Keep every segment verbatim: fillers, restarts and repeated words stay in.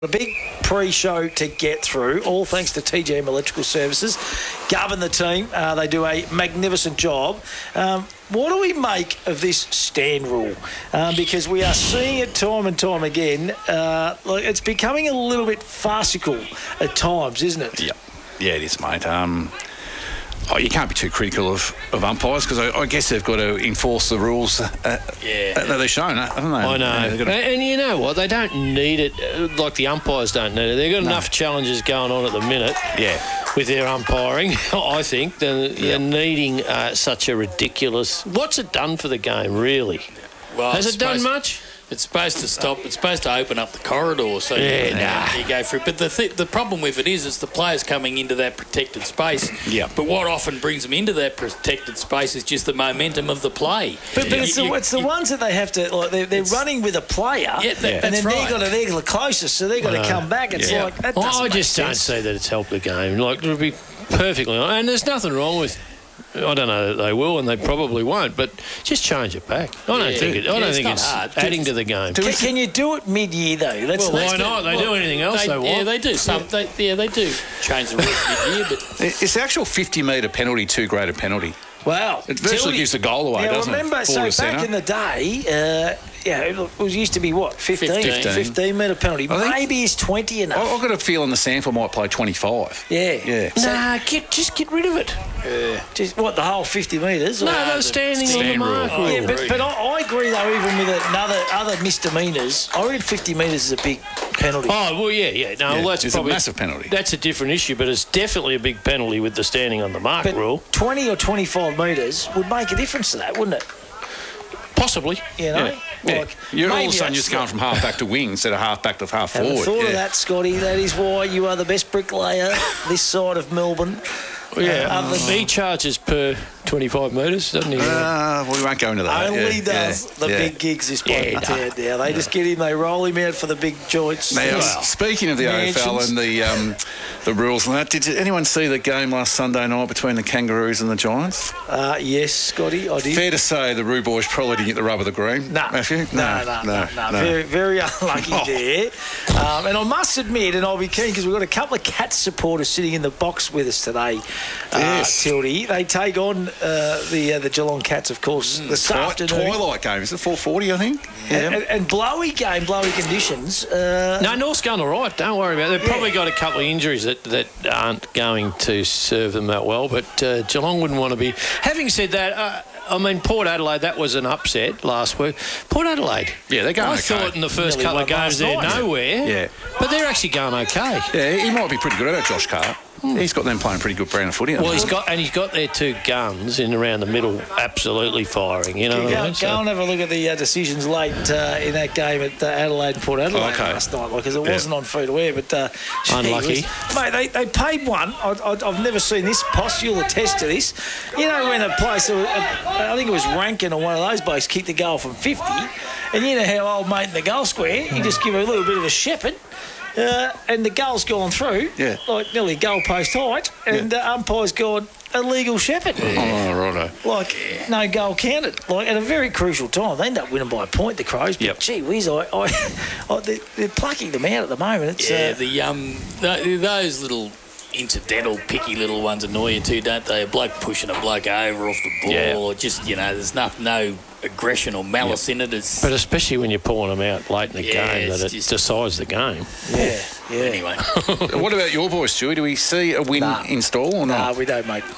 A big pre-show to get through, all thanks to T G M Electrical Services. Govern the team. Uh, they do a magnificent job. Um, what do we make of this stand rule? Um, because we are seeing it time and time again. Uh, like it's becoming a little bit farcical at times, isn't it? Yeah, yeah, it is, mate. Um, oh, you can't be too critical of, of umpires because I, I guess they've got to enforce the rules uh, yeah. that they're shown, haven't they? I know. Yeah, and, and you know what? They don't need it uh, like the umpires don't need it. They've got No. enough challenges going on at the minute. Yeah. With their umpiring, I think, than Yeah. than needing uh, such a ridiculous... What's it done for the game, really? Well, Has it's it done supposed- much? It's supposed to stop. It's supposed to open up the corridor so Yeah, you, nah. you go through. But the th- the problem with it is, it's the players coming into that protected space. Yeah. But what often brings them into that protected space is just the momentum of the play. But, but it's, You- the, you- it's the you- ones that they have to, like, they're, they're running with a player, Yeah, that- and that's then right. they've got to, they're the closest, so they've got to I know. come back. It's Yeah. like, that Well, doesn't I make just don't sense. see that it's helped the game. Like, to be perfectly honest, and there's nothing wrong with... I don't know that they will, and they probably won't. But just change it back. I don't Yeah. think it. I Yeah, don't it's think not it's hard. adding to the game. Can, can you do it mid-year, though? That's Well, Why that's the- not? They do anything else They, they, want. yeah, they do. Some, they, yeah, they do change the rules mid-year, but Is the actual fifty metre penalty too great a penalty? Wow. It virtually Tildy- gives the goal away, Now, doesn't remember, it? so Forward to back centre. in the day, uh, yeah, it was used to be what, fifteen? fifteen. fifteen metre penalty. I think- Maybe it's twenty enough. I- I've got a feeling the Sanford might play twenty-five. Yeah. Yeah. So, Nah, get, just get rid of it. just, what, the whole fifty metres? No, Or- no, standing on the stand mark rule. rule. Yeah, but, but I, I agree, though, even with another other misdemeanors, I read fifty metres is a big penalty. Oh, well, yeah, yeah. No, Yeah, well, that's it's a probably... massive penalty. That's a different issue, but it's definitely a big penalty with the standing on the mark But rule. twenty or twenty-five metres would make a difference to that, wouldn't it? Possibly. You know? Yeah. Yeah. Like, You're all of maybe a sudden that's just going from half back to wing instead of half back to half Haven't forward. thought yeah. of that, Scotty. That is why you are the best bricklayer this side of Melbourne. Yeah, Uh, other than- he charges per twenty-five metres, doesn't he? Uh, we won't go into that. Only yeah, does yeah, the yeah. big gigs this bloke Yeah, yeah, nah. now. They just get him, they roll him out for the big joints. Now, Well, speaking of the A F L mansions. and the um, the rules and that, did anyone see the game last Sunday night between the Kangaroos and the Giants? Uh, yes, Scotty, I did. Fair to say the Roo boys probably didn't get the rub of the green. No, Matthew? no, no, no, no, Very, very unlucky Oh. there. Um, and I must admit, and I'll be keen because we've got a couple of Cats supporters sitting in the box with us today. Uh, Yes. Tildy, they take on uh, the uh, the Geelong Cats, of course, this Twi- afternoon. Twilight game, is it four forty, I think? And, and, and blowy game, blowy conditions. Uh, No, North's going all right. Don't worry about it. They've probably got a couple of injuries that, that aren't going to serve them that well, but uh, Geelong wouldn't want to be... Having said that, uh, I mean, Port Adelaide, that was an upset last week. Port Adelaide, Yeah, they're going I okay. thought in the first Nearly couple of won games last they're night. nowhere, Yeah. but they're actually going okay. Yeah, he might be pretty good at it, Josh Carr. He's got them playing pretty good brand of footy. Well, he's got and he's got their two guns in around the middle, absolutely firing. You know Go, what I go mean? So- and have a look at the uh, decisions late uh, in that game at uh, Adelaide and Port Adelaide Okay. last night, because it Yeah. wasn't on free to air. But uh, gee Unlucky. whiz. Mate, they, they paid one. I, I, I've never seen this. Poss, you'll attest to this. You know when a place, uh, I think it was Rankin or one of those blokes kicked the goal from fifty, and you know how old mate in the goal square, you just give her a little bit of a shepherd. Uh, and the goal's gone through, Yeah. like nearly goal post height, and uh, umpire's gone illegal shepherd. Oh, righto. Like, no goal counted. Like, at a very crucial time. They end up winning by a point, the Crows. But, Yep. gee whiz, I, I, I, they're, they're plucking them out at the moment. It's, yeah, uh, the um, th- those little incidental, picky little ones annoy you too, don't they? A bloke pushing a bloke over off the ball, Yeah. or just, you know, there's no, no aggression or malice in it. It's, But especially when you're pulling them out late in the Yeah, game, that it's it just- decides the game. yeah, yeah. anyway. What about your boys, Stewie? Do we see a win Nah. install or Nah, not? we don't, mate.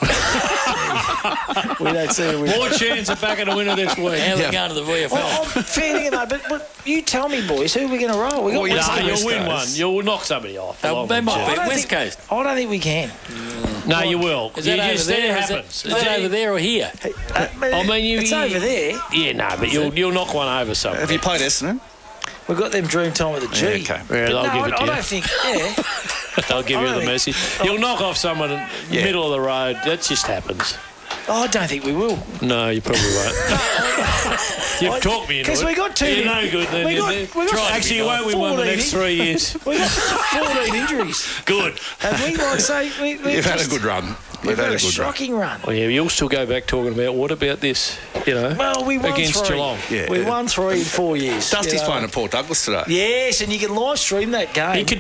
we don't see a win. More chance of backing a winner this week. How are Yeah. they going to the V F L? Well, I'm fair dinkum, though, but, but you tell me, boys, who are we going to roll? We got Well, you West know, No, Coast. you'll win one. Coast. You'll knock somebody off. They- along they with might Jeff. be. I don't West think- Coast. I don't think we can. No, you will. Is you that over just, there? That Is it, happens. is that over there or here? Uh, I mean, you- it's you- over there. Yeah, no, but you'll you'll knock one over somewhere. Have you played Essendon? We've got them dream time with a G. Yeah, okay. Yeah, But they'll no, give I, it I to don't you. think, yeah. They'll give I you don't the think- message. You'll knock off someone in the Yeah. middle of the road. That just happens. I don't think we will. No, you probably won't. You've talked me into it. Because we got two. You're no good then. We you- got, we got Try- Actually, you won't win one the next three years. We got fourteen injuries. Good. Have we? Like, say, we, we You've had a just- good run. We've You've had had a a good run. shocking run. Well, yeah, you'll still go back talking about what about this, you know, Well, we won against three. Geelong. Yeah. We won three in four years. Dusty's you know. playing at Port Douglas today. Yes, and you can live stream that game. You could